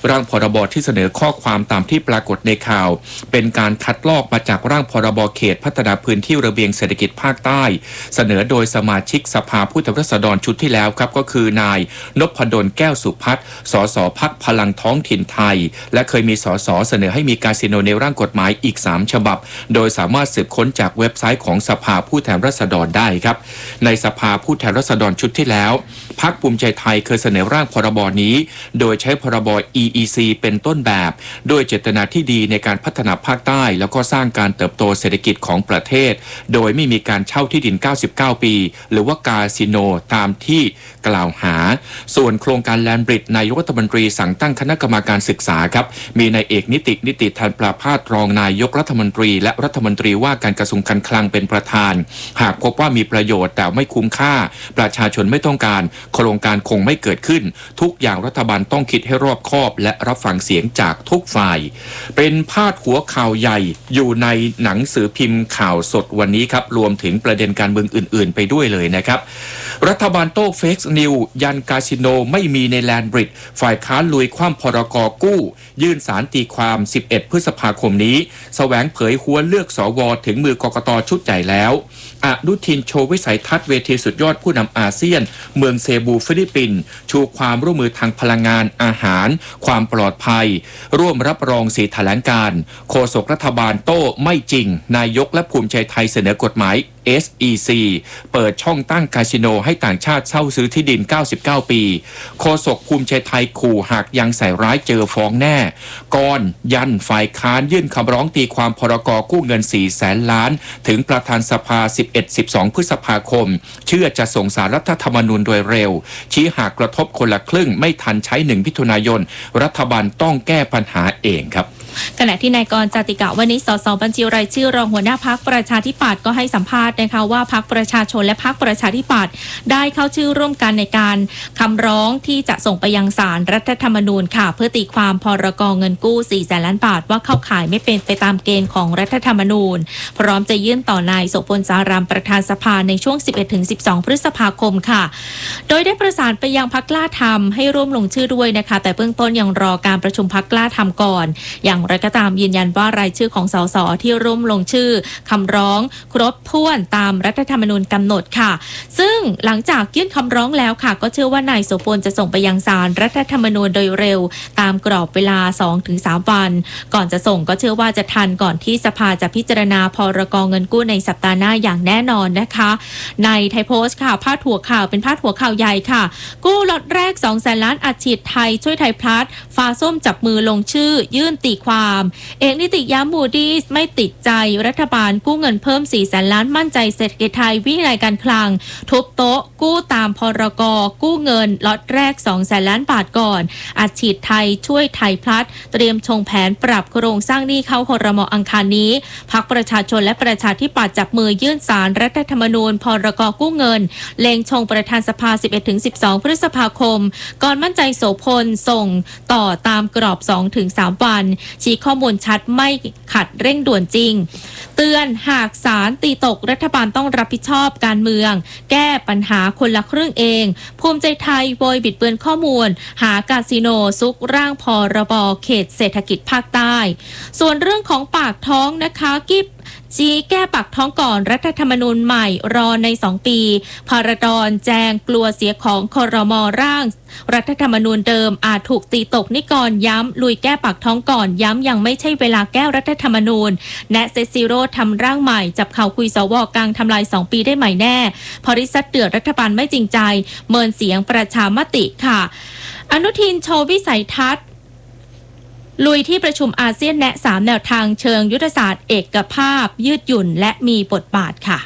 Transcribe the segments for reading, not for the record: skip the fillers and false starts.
ร่างพรบที่เสนอข้อความตามที่ปรากฏในข่าวเป็นการคัดลอกมาจากร่างพรบเขตพัฒนาพื้นที่ระเบียงเศรษฐกิจภาคใต้เสนอโดยสมาชิกสภาผู้แทนราษฎรชุดที่แล้วครับก็คือนายนพดลแก้วสุพัฒน์สสพรรคพลังท้องถิ่นไทยและเคยมีสสเสนอให้มีคาสิโนในร่างกฎหมายอีก3ฉบับโดยสามารถสืบค้นจากเว็บไซต์ของสภาผู้แทนราษฎรได้ครับในสภาผู้แทนราษฎรชุดที่แล้วพรรคภูมิใจไทยเคยเสนอร่างพรบนี้โดยใช้พรบ EEC เป็นต้นแบบด้วยเจตนาที่ดีในการพัฒนาภาคใต้แล้วก็สร้างการเติบโตเศรษฐกิจของประเทศโดยไม่มีการเช่าที่ดิน99ปีหรือว่าคาสิโนตามที่กล่าวหาส่วนโครงการแลนด์บริดจ์นายกรัฐมนตรีสั่งตั้งคณะกรรมการศึกษาครับมีนายเอกนิติธันปราภาสรองนายกรัฐมนตรีและรัฐมนตรีว่าการกระทรวงการคลังเป็นประธานหากพบว่ามีประโยชน์แต่ไม่คุ้มค่าประชาชนไม่ต้องการโครงการคงไม่เกิดขึ้นทุกอย่างรัฐบาลต้องคิดให้รอบคอบและรับฟังเสียงจากทุกฝ่ายเป็นพาดหัวข่าวใหญ่อยู่ในหนังสือพิมพ์ข่าวสดวันนี้ครับรวมถึงประเด็นการเมืองอื่นๆไปด้วยเลยนะครับรัฐบาลโต้เฟกซ์นิวยันคาสิโนไม่มีในแลนด์บริดจ์ฝ่ายค้านลุยคว่ำพรก.กู้ยื่นศาลตีความ11พฤษภาคมนี้แสวงเผยหัวเลือกสวถึงมือกกต.ชุดใหญ่แล้วอนุทินโชว์วิสัยทัศน์เวทีสุดยอดผู้นำอาเซียนเมืองเซบูฟิลิปปินส์ชูความร่วมมือทางพลังงานอาหารความปลอดภัยร่วมรับรอง4แถลงการณ์โฆษกรัฐบาลโต้ไม่จริงนายกและภูมิใจไทยเสนอกฎหมาย SEC เปิดช่องตั้งคาสิโนให้ต่างชาติเช่าซื้อที่ดิน99ปีโฆษกภูมิใจไทยขู่หากยังใส่ร้ายเจอฟ้องแน่ก่อนยันฝ่ายค้านยื่นคำร้องตีความพรก.กู้เงิน400,000 ล้านถึงประธานสภา11-12 พฤษภาคมเชื่อจะส่งสารรัฐธรรมนูญโดยเร็วชี้หากกระทบคนละครึ่งไม่ทันใช้1มิถุนายนรัฐบาลต้องแก้ปัญหาเองครับขณะที่นายกรณ์ จติกะวณิช สสบัญชีรายชื่อรองหัวหน้าพรรคประชาธิปัตย์ก็ให้สัมภาษณ์นะคะว่าพรรคประชาชนและพรรคประชาธิปัตย์ได้เข้าชื่อร่วมกันในการคำร้องที่จะส่งไปยังศาลรัฐธรรมนูญค่ะเพื่อตีความพรก.เงินกู้400,000 ล้านบาทว่าเข้าข่ายไม่เป็นไปตามเกณฑ์ของรัฐธรรมนูญพร้อมจะยื่นต่อนายโสพลสารามประธานสภาในช่วง 11-12 พฤษภาคมค่ะโดยได้ประสานไปยังพรรคกล้าทำให้ร่วมลงชื่อด้วยนะคะแต่เบื้องต้นยังรอการประชุมพรรคกล้าทำก่อนอย่างไรก็ตามยืนยันว่ารายชื่อของสสที่ร่วมลงชื่อคำร้องครบถ้วนตามรัฐธรรมนูญกำหนดค่ะซึ่งหลังจากยื่นคำร้องแล้วค่ะก็เชื่อว่านายโสพลจะส่งไปยังศาลรัฐธรรมนูญโดยเร็วตามกรอบเวลา 2-3 วันก่อนจะส่งก็เชื่อว่าจะทันก่อนที่สภาจะพิจารณาพรก.เงินกู้ในสัปดาห์หน้าอย่างแน่นอนนะคะในไทยโพสต์ค่ะพาดหัวข่าวเป็นพาดหัวข่าวใหญ่ค่ะกู้ล็อตแรก 200,000 ล้านอัดฉีดไทยช่วยไทยพลัสฟ้าส้มจับมือลงชื่อยื่นตีความเอกนิติย้ำมูดี้ไม่ติดใจรัฐบาลกู้เงินเพิ่ม400,000 ล้านมั่นใจเศรษฐกิจไทยวินัยการคลังทุบโต๊ะกู้ตามพรก.กู้เงินล็อตแรก 200,000 ล้านบาทก่อนอัดฉีดไทยช่วยไทยพลัสเตรียมชงแผนปรับโครงสร้างหนี้เข้าครม.อังคารนี้พรรคประชาชนและประชาธิปัตย์จับมือยื่นศาลรัฐธรรมนูญพรก.กู้เงินเล็งชงประธานสภา 11-12 พฤษภาคมก่อนมั่นใจโสพลส่งต่อตามกรอบ 2-3 วันชี้ข้อมูลชัดไม่ขัดเร่งด่วนจริงเตือนหากศาลตีตกรัฐบาลต้องรับผิดชอบการเมืองแก้ปัญหาคนละครึ่งเองภูมิใจไทยโวยบิดเบือนข้อมูลหาคาสิโนซุกร่างพรบ.เขตเศรษฐกิจภาคใต้ส่วนเรื่องของปากท้องนะคะกิ๊บชี้แก้ปากท้องก่อนรัฐธรรมนูญใหม่รอใน2ปีพรดรแจงกลัวเสียของครม.ร่างรัฐธรรมนูญเดิมอาจถูกตีตกนิกรย้ำลุยแก้ปากท้องก่อนย้ำยังไม่ใช่เวลาแก้รัฐธรรมนูญแนะเซซิโร่ทำร่างใหม่จับเข่าคุยสวกลางทำลาย2ปีได้ใหม่แน่พอริษัทเดือดรัฐบาลไม่จริงใจเมินเสียงประชามติค่ะอนุทินโชว์วิสัยทัศน์ลุยที่ประชุมอาเซียนแนะ3แนวทางเชิงยุทธศาสตร์เอกภาพยืดหยุ่นและมีบทบาทค่ะ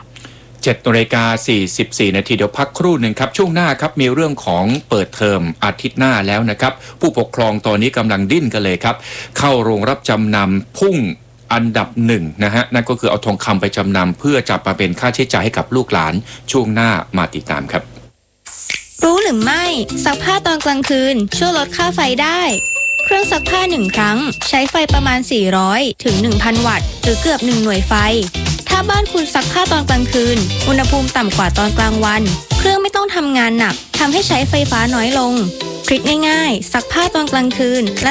7:44 นาทีเดี๋ยวพักครู่หนึ่งครับช่วงหน้าครับมีเรื่องของเปิดเทอมอาทิตย์หน้าแล้วนะครับผู้ปกครองตอนนี้กำลังดิ้นกันเลยครับเข้าโรงรับจำนำพุ่งอันดับ1นะฮะนั่นก็คือเอาทองคำไปจำนำเพื่อจะมาเป็นค่าใช้จ่ายให้กับลูกหลานช่วงหน้ามาติดตามครับรู้หรือไม่ซักผ้าตอนกลางคืนช่วยลดค่าไฟได้เครื่องซักผ้า1ครั้งใช้ไฟประมาณ400ถึง 1,000 วัตต์หรือเกือบ1หน่วยไฟถ้าบ้านคุณซักผ้าตอนกลางคืนอุณหภูมิต่ำกว่าตอนกลางวันเครื่องไม่ต้องทำงานหนักทำให้ใช้ไฟฟ้าน้อยลงทริคง่ายๆซักผ้าตอนกลางคืน